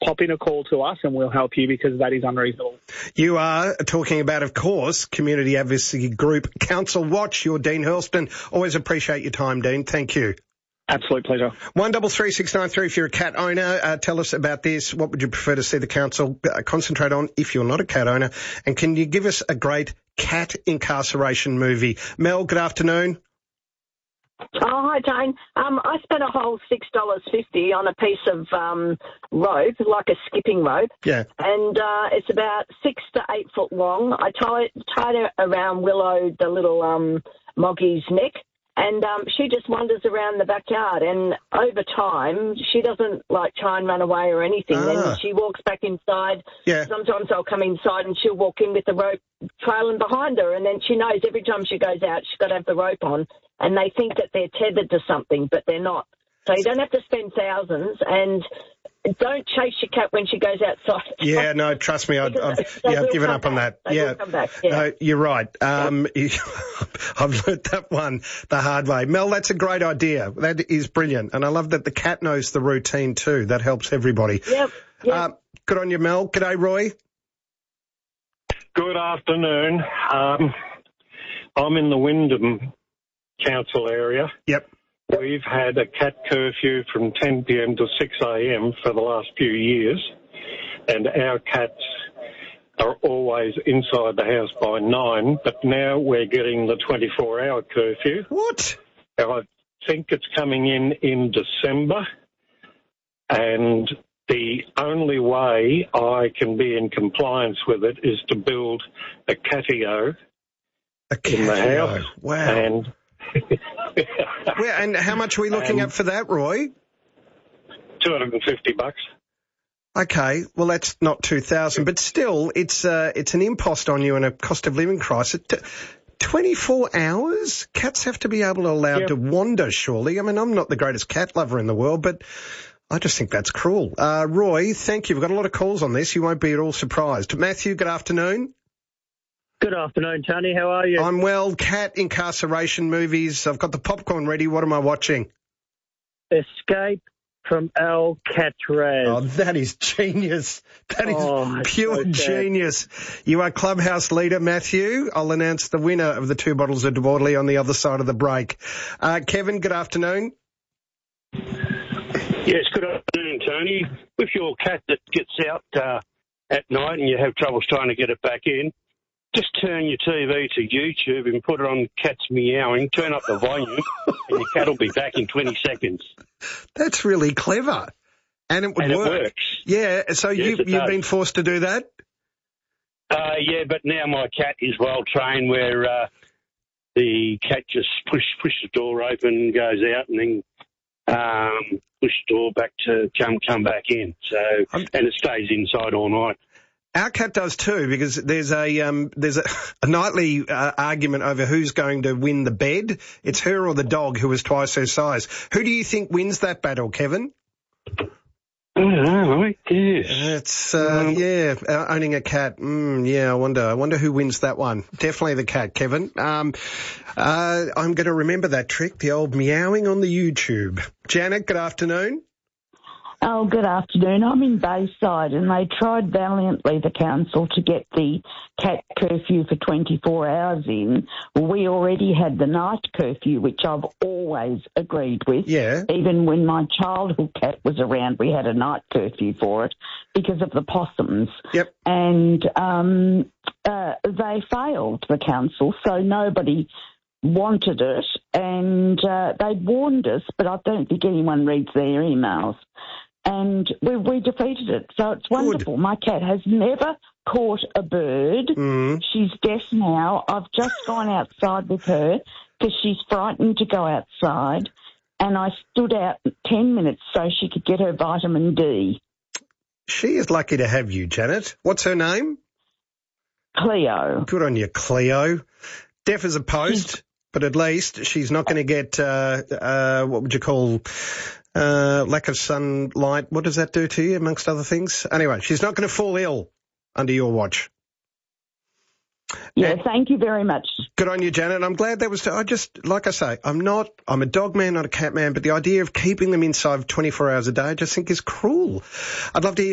pop in a call to us and we'll help you because that is unreasonable. You are talking about, of course, community advocacy group Council Watch. You're Dean Hurlston. Always appreciate your time, Dean. Thank you. Absolute pleasure. 133693 if you're a cat owner. Tell us about this. What would you prefer to see the council concentrate on if you're not a cat owner? And can you give us a great cat incarceration movie? Mel, good afternoon. Oh, hi, Jane. I spent a whole $6.50 on a piece of rope, like a skipping rope. Yeah. And it's about 6 to 8 foot long. I tied it around Willow, the little Moggie's neck. And she just wanders around the backyard. And over time, she doesn't, try and run away or anything. Then she walks back inside. Yeah. Sometimes I'll come inside and she'll walk in with the rope trailing behind her. And then she knows every time she goes out, she's got to have the rope on. And they think that they're tethered to something, but they're not. So you don't have to spend thousands. And don't chase your cat when she goes outside. Yeah, no, trust me, I've given up on that. They will come back. Yeah. No, you're right. I've learnt that one the hard way. Mel, that's a great idea. That is brilliant. And I love that the cat knows the routine too. That helps everybody. Yep. Good on you, Mel. G'day, Roy. Good afternoon. I'm in the Wyndham Council area. Yep. We've had a cat curfew from 10 p.m. to 6 a.m. for the last few years, and our cats are always inside the house by 9, but now we're getting the 24-hour curfew. What? I think it's coming in December, and the only way I can be in compliance with it is to build a catio in the house. Wow. And how much are we looking at for that, Roy? $250. Okay, well that's not 2,000, but still, it's an impost on you and a cost of living crisis. 24 hours? Cats have to be allowed to wander, surely. I mean, I'm not the greatest cat lover in the world, but I just think that's cruel. Roy, thank you. We've got a lot of calls on this. You won't be at all surprised. Matthew, good afternoon. Good afternoon, Tony. How are you? I'm well. Cat incarceration movies. I've got the popcorn ready. What am I watching? Escape from Alcatraz. Oh, that is genius. That is pure genius. You are clubhouse leader, Matthew. I'll announce the winner of the 2 bottles of Dewardley on the other side of the break. Kevin, good afternoon. Yes, good afternoon, Tony. With your cat that gets out at night and you have troubles trying to get it back in, just turn your TV to YouTube and put it on Cats Meowing, turn up the volume, and your cat will be back in 20 seconds. That's really clever. And it would work. It works. Yeah, so yes, you've been forced to do that? Yeah, but now my cat is well trained where the cat just push the door open, goes out, and then push the door back to come back in. So and it stays inside all night. Our cat does too, because there's a nightly argument over who's going to win the bed. It's her or the dog who is twice her size. Who do you think wins that battle, Kevin? I don't know, I guess. It's owning a cat. I wonder who wins that one. Definitely the cat, Kevin. I'm going to remember that trick, the old meowing on the YouTube. Janet, good afternoon. Oh, good afternoon. I'm in Bayside and they tried valiantly, the council, to get the cat curfew for 24 hours in. Well, we already had the night curfew, which I've always agreed with. Yeah. Even when my childhood cat was around, we had a night curfew for it because of the possums. Yep. And they failed, the council, so nobody wanted it, and they warned us, but I don't think anyone reads their emails. And we defeated it. So it's wonderful. Good. My cat has never caught a bird. She's deaf now. I've just gone outside with her because she's frightened to go outside. And I stood out 10 minutes so she could get her vitamin D. She is lucky to have you, Janet. What's her name? Cleo. Good on you, Cleo. Deaf as a post, but at least she's not going to get, what would you call... lack of sunlight. What does that do to you, amongst other things? Anyway, she's not going to fall ill under your watch. Yeah, thank you very much. Good on you, Janet. I'm glad that was... like I say, I'm a dog man, not a cat man, but the idea of keeping them inside 24 hours a day I just think is cruel. I'd love to hear